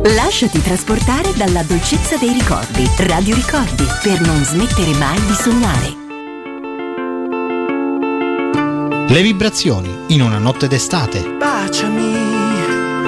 Lasciati trasportare dalla dolcezza dei ricordi. Radio Ricordi, per non smettere mai di sognare. Le vibrazioni in una notte d'estate. Baciami.